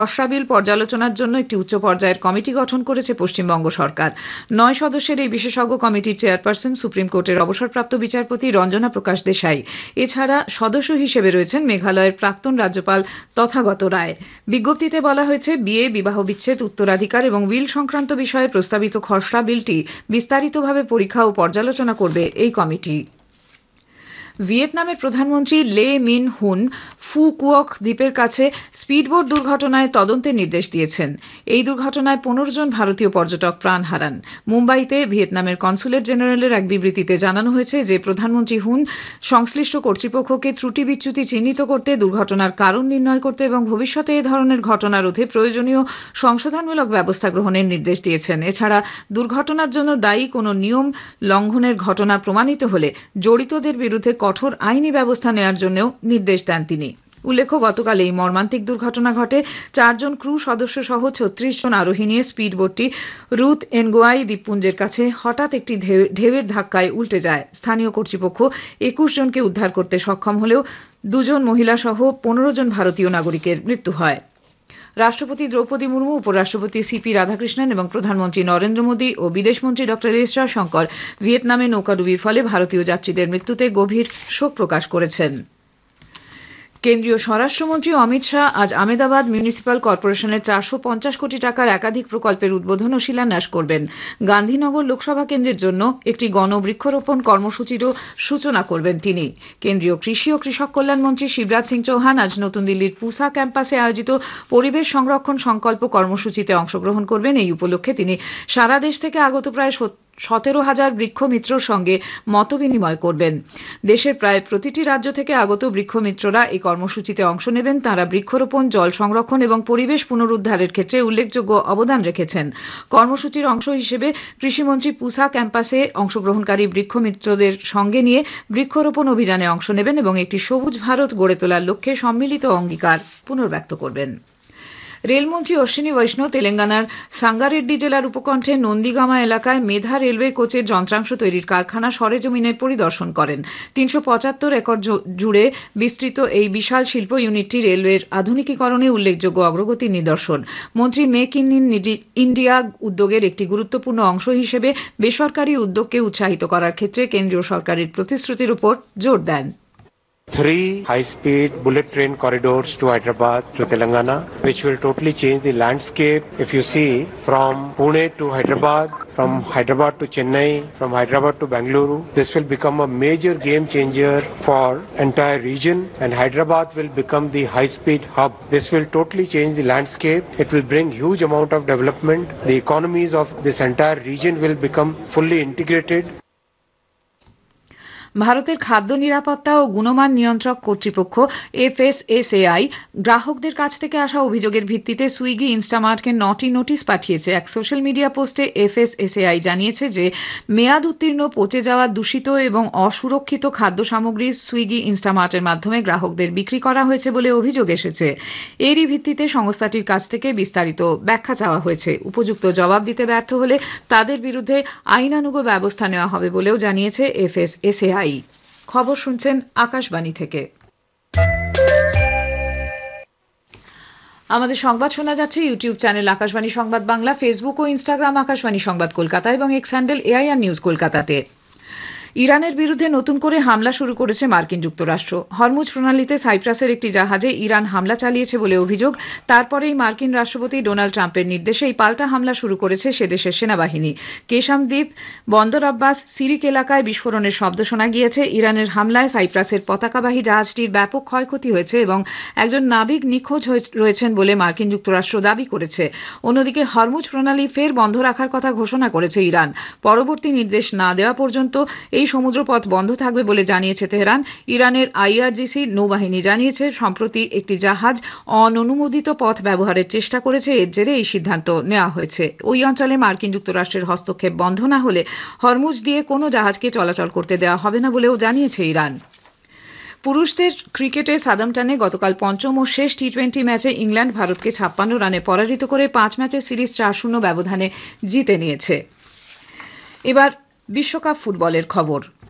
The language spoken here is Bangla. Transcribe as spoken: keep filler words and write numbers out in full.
খসড়া বিল পর্যালোচনার জন্য একটি উচ্চ পর্যায়ের কমিটি গঠন করেছে পশ্চিমবঙ্গ সরকার। নয় সদস্যের এই বিশেষজ্ঞ কমিটির চেয়ারপারসন সুপ্রিম কোর্টের অবসরপ্রাপ্ত বিচারপতি রঞ্জনা প্রকাশ দেশাই। এছাড়া সদস্য হিসেবে রয়েছেন মেঘালয়ের প্রাক্তন রাজ্যপাল তথাগত রায়। বিজ্ঞপ্তিতে বলা হয়েছে, বিয়ে, বিবাহ বিচ্ছেদ, উত্তরাধিকার এবং উইল সংক্রান্ত বিষয়ে প্রস্তাবিত খসড়া বিলটি বিস্তারিতভাবে পরীক্ষা ও পর্যালোচনা করবে এই কমিটি। ভিয়েতনামের প্রধানমন্ত্রী লে মিন হুন ফু কুওক দ্বীপের কাছে স্পিডবোট দুর্ঘটনায় তদন্তের নির্দেশ দিয়েছেন। এই দুর্ঘটনায় পনেরো জন ভারতীয় পর্যটক প্রাণ হারান। মুম্বাইতে ভিয়েতনামের কনসুলেট জেনারেলের এক বিবৃতিতে জানানো হয়েছে যে প্রধানমন্ত্রী হুন সংশ্লিষ্ট কর্তৃপক্ষকে ত্রুটি বিচ্যুতি চিহ্নিত করতে, দুর্ঘটনার কারণ নির্ণয় করতে এবং ভবিষ্যতে এ ধরনের ঘটনা রোধে প্রয়োজনীয় সংশোধনমূলক ব্যবস্থা গ্রহণের নির্দেশ দিয়েছেন। এছাড়া দুর্ঘটনার জন্য দায়ী কোনো নিয়ম লঙ্ঘনের ঘটনা প্রমাণিত হলে জড়িতদের বিরুদ্ধে কঠোর আইনি ব্যবস্থা নেওয়ার জন্যও নির্দেশ দেন তিনি। উল্লেখ্য, গতকাল এই মর্মান্তিক দুর্ঘটনা ঘটে। চারজন ক্রু সদস্য সহ ছত্রিশ জন আরোহী নিয়ে স্পিডবোটটি রুথ এনগোয়াই দ্বীপপুঞ্জের কাছে হঠাৎ একটি ঢেউয়ের ধাক্কায় উল্টে যায়। স্থানীয় কর্তৃপক্ষ একুশ জনকে উদ্ধার করতে সক্ষম হলেও দুজন মহিলা সহ পনেরো জন ভারতীয় নাগরিকের মৃত্যু হয়। রাষ্ট্রপতি দ্রৌপদী মুর্মু, উপরাষ্ট্রপতি সিপি রাধাকৃষ্ণন এবং প্রধানমন্ত্রী নরেন্দ্র মোদী ও বিদেশমন্ত্রী ডক্টর এস জয়শঙ্কর ভিয়েতনামে নৌকাডুবির ফলে ভারতীয় যাত্রীদের মৃত্যুতে গভীর শোক প্রকাশ করেছেন। কেন্দ্রীয় স্বরাষ্ট্রমন্ত্রী অমিত শাহ আজ আহমেদাবাদ মিউনিসিপ্যাল কর্পোরেশনের চারশো পঞ্চাশ কোটি টাকার একাধিক প্রকল্পের উদ্বোধন ও শিলান্যাস করবেন। গান্ধীনগর লোকসভা কেন্দ্রের জন্য একটি গণবৃক্ষরোপণ কর্মসূচিরও সূচনা করবেন তিনি। কেন্দ্রীয় কৃষি ও কৃষক কল্যাণ মন্ত্রী শিবরাজ সিং চৌহান আজ নতুন দিল্লির পুসা ক্যাম্পাসে আয়োজিত পরিবেশ সংরক্ষণ সংকল্প কর্মসূচিতে অংশগ্রহণ করবেন। এই উপলক্ষে তিনি সারা দেশ থেকে আগত প্রায় সতেরো হাজার বৃক্ষমিত্রর সঙ্গে মতবিনিময় করবেন। দেশের প্রায় প্রতিটি রাজ্য থেকে আগত বৃক্ষমিত্ররা এই কর্মসূচিতে অংশ নেবেন। তাঁরা বৃক্ষরোপণ, জল সংরক্ষণ এবং পরিবেশ পুনরুদ্ধারের ক্ষেত্রে উল্লেখযোগ্য অবদান রেখেছেন। কর্মসূচির অংশ হিসেবে কৃষিমন্ত্রী পুসা ক্যাম্পাসে অংশগ্রহণকারী বৃক্ষমিত্রদের সঙ্গে নিয়ে বৃক্ষরোপণ অভিযানে অংশ নেবেন এবং একটি সবুজ ভারত গড়ে তোলার লক্ষ্যে সম্মিলিত অঙ্গীকার পুনর্ব্যক্ত করবেন। রেলমন্ত্রী অশ্বিনী বৈষ্ণব তেলেঙ্গানার সাঙ্গারেড্ডি জেলার উপকণ্ঠে নন্দীগামা এলাকায় মেধা রেলওয়ে কোচের যন্ত্রাংশ তৈরির কারখানা সরেজমিনে পরিদর্শন করেন। তিনশো পঁচাত্তর একর জুড়ে বিস্তৃত এই বিশাল শিল্প ইউনিটটি রেলওয়ের আধুনিকীকরণে উল্লেখযোগ্য অগ্রগতির নিদর্শন। মন্ত্রী মেক ইন ইন্ডিয়া উদ্যোগের একটি গুরুত্বপূর্ণ অংশ হিসেবে বেসরকারি উদ্যোগকে উৎসাহিত করার ক্ষেত্রে কেন্দ্রীয় সরকারের প্রতিশ্রুতির উপর জোর দেন। Three high-speed bullet train corridors to Hyderabad to Telangana, which will totally change the landscape. If you see, from Pune to Hyderabad, from Hyderabad to Chennai, from Hyderabad to Bangalore, this will become a major game changer for entire region, and Hyderabad will become the high-speed hub. This will totally change the landscape. It will bring huge amount of development. The economies of this entire region will become fully integrated. ভারতের খাদ্য নিরাপত্তা ও গুণমান নিয়ন্ত্রক কর্তৃপক্ষ এফএসএসএআই গ্রাহকদের কাছ থেকে আসা অভিযোগের ভিত্তিতে সুইগি ইনস্টামার্টকে নটি নোটিশ পাঠিয়েছে। এক সোশ্যাল মিডিয়া পোস্টে এফএসএসএআই জানিয়েছে যে মেয়াদ উত্তীর্ণ, পচে যাওয়া, দূষিত এবং অসুরক্ষিত খাদ্য সামগ্রী সুইগি ইনস্টামার্টের মাধ্যমে গ্রাহকদের বিক্রি করা হয়েছে বলে অভিযোগ এসেছে। এরই ভিত্তিতে সংস্থাটির কাছ থেকে বিস্তারিত ব্যাখ্যা চাওয়া হয়েছে। উপযুক্ত জবাব দিতে ব্যর্থ হলে তাদের বিরুদ্ধে আইনানুগ ব্যবস্থা নেওয়া হবে বলেও জানিয়েছে এফএসএসএআই। খবর শুনছেন আকাশবাণী থেকে। আমাদের সংবাদ শোনা যাচ্ছে ইউটিউব চ্যানেল আকাশবাণী সংবাদ বাংলা, ফেসবুক ও ইনস্টাগ্রাম আকাশবাণী সংবাদ কলকাতা এবং এক্স হ্যান্ডেল এআইআর নিউজ কলকাতাতে। ইরানের বিরুদ্ধে নতুন করে হামলা শুরু করেছে মার্কিন যুক্তরাষ্ট্র। হরমুজ প্রণালীতে সাইপ্রাসের একটি জাহাজে ইরান হামলা চালিয়েছে বলে অভিযোগ। তারপরেই মার্কিন রাষ্ট্রপতি ডোনাল্ড ট্রাম্পের নির্দেশে এই পাল্টা হামলা শুরু করেছে সে দেশের সেনাবাহিনী। কেশাম দ্বীপ, বন্দর আব্বাস, সিরিক এলাকায় বিস্ফোরণের শব্দ শোনা গিয়েছে। ইরানের হামলায় সাইপ্রাসের পতাকাবাহী জাহাজটির ব্যাপক ক্ষয়ক্ষতি হয়েছে এবং একজন নাবিক নিখোঁজ রয়েছেন বলে মার্কিন যুক্তরাষ্ট্র দাবি করেছে। অন্যদিকে হরমুজ প্রণালী ফের বন্ধ রাখার কথা ঘোষণা করেছে ইরান। পরবর্তী নির্দেশ না দেওয়া পর্যন্ত এই সমুদ্রপথ বন্ধ থাকবে বলে জানিয়েছে তেহরান। ইরানের আইআরজিসি নৌবাহিনী জানিয়েছে সম্প্রতি একটি জাহাজ অননুমোদিত পথ ব্যবহারের চেষ্টা করেছে। এর জেরে এই সিদ্ধান্ত নেওয়া হয়েছে। ওই অঞ্চলে মার্কিন যুক্তরাষ্ট্রের হস্তক্ষেপ বন্ধ না হলে হরমুজ দিয়ে কোনো জাহাজকে চলাচল করতে দেওয়া হবে না বলেও জানিয়েছে ইরান। পুরুষদের ক্রিকেটে সাদাম্পটনে গতকাল পঞ্চম ও শেষ টি টোয়েন্টি ম্যাচে ইংল্যান্ড ভারতকে ছাপ্পান্ন রানে পরাজিত করে পাঁচ ম্যাচের সিরিজ চার শূন্য ব্যবধানে জিতে নিয়েছে। এবার বিশ্বকাপ ফুটবলের খবর।